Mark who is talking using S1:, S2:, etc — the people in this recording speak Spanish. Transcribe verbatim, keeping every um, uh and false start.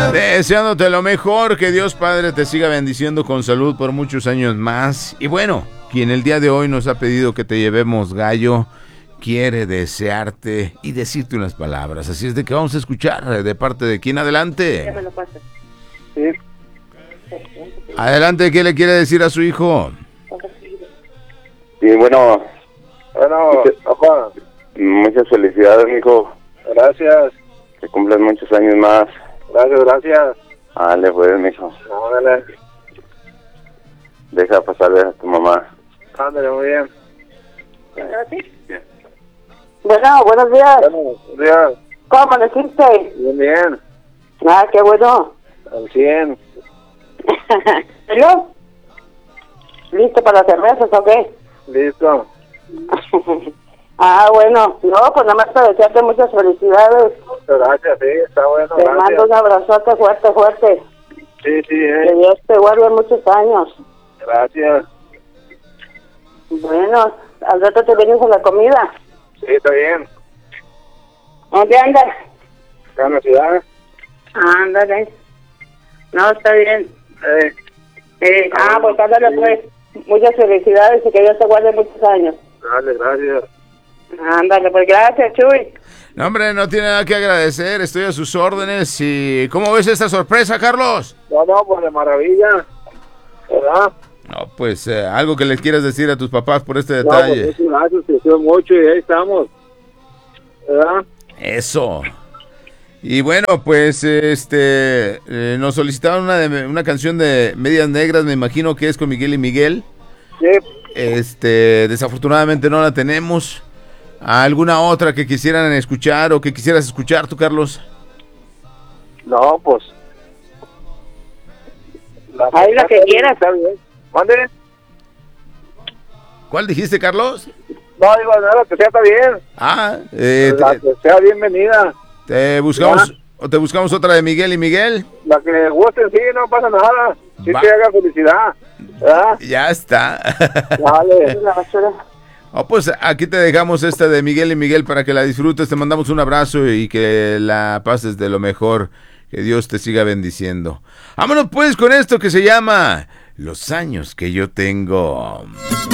S1: Deseándote lo mejor, que Dios Padre te siga bendiciendo con salud por muchos años más. Y bueno, quien el día de hoy nos ha pedido que te llevemos gallo, quiere desearte y decirte unas palabras. Así es de que vamos a escuchar de parte de quién. Adelante.
S2: Sí.
S1: Adelante, ¿qué le quiere decir a su hijo?
S2: Sí, bueno. Bueno, papá. Muchas felicidades, mijo. Gracias. Que cumplas muchos años más. Gracias, gracias. Dale, pues, mijo. No, dale. Deja pasarle a tu mamá. Ándale, muy bien. Bien.
S3: Bueno, buenos días.
S2: Bueno, buenos días.
S3: ¿Cómo amaneciste?
S2: Bien, bien.
S3: Ah, qué bueno.
S2: Al cien.
S3: ¿Yo? ¿Listo para las cervezas o qué?
S2: Listo.
S3: Ah, bueno. No, pues nada más para desearte muchas felicidades.
S2: Gracias, sí, está bueno,
S3: Te
S2: gracias.
S3: mando un abrazote fuerte, fuerte.
S2: Sí, sí,
S3: Que
S2: eh.
S3: Dios te guarde muchos años.
S2: Gracias.
S3: Bueno, al rato te vienes a la comida.
S2: Sí, está bien.
S3: ¿Dónde andas?
S2: Acá en la ciudad.
S3: Ándale. No, está bien.
S2: Eh.
S3: Eh, ah, pues ándale pues. Muchas felicidades y que Dios te guarde muchos años.
S2: Dale, gracias.
S3: Ándale, pues gracias, Chuy.
S1: No, hombre, no tiene nada que agradecer, estoy a sus órdenes. Y ¿cómo ves esta sorpresa, Carlos?
S2: No, no, pues de maravilla. ¿Verdad?
S1: No, pues eh, algo que les quieras decir a tus papás por este
S2: No, pues
S1: detalle.
S2: muchas gracias, te quiero mucho y ahí estamos. ¿Verdad?
S1: Eso. Y bueno, pues este eh, nos solicitaron una, de, una canción de Medias Negras, me imagino que es con Miguel y Miguel.
S2: Sí.
S1: Este, desafortunadamente no la tenemos. ¿Alguna otra que quisieran escuchar o que quisieras escuchar tú, Carlos?
S2: No, pues. La
S3: Ahí la que quieras.
S2: Está bien. ¿Mande?
S1: ¿Cuál dijiste, Carlos?
S2: No, digo, no, la que sea está bien.
S1: Ah, eh,
S2: La
S1: te,
S2: que sea bienvenida.
S1: te buscamos o te buscamos otra de Miguel y Miguel.
S2: La que gusten, sí, no pasa nada. Sí
S1: Va.
S2: te haga felicidad. ¿Verdad?
S1: Ya está.
S2: Dale.
S3: La basura.
S1: Oh, pues aquí te dejamos esta de Miguel y Miguel para que la disfrutes. Te mandamos un abrazo y que la pases de lo mejor. Que Dios te siga bendiciendo. Vámonos pues con esto que se llama Los años que yo tengo.